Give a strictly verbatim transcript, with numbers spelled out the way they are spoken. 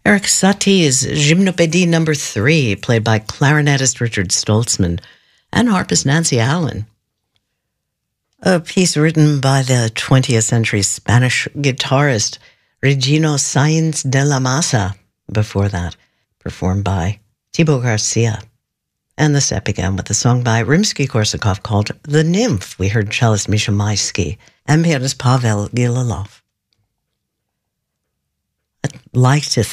Eric Satie's Gymnopédie number three, played by clarinetist Richard Stoltzman and harpist Nancy Allen. A piece written by the twentieth century Spanish guitarist Regino Sáenz de la Maza. Before that, performed by Thibaut Garcia. And the set began with a song by Rimsky-Korsakov called The Nymph. We heard cellist Misha Maisky and pianist Pavel Gililov. I'd like to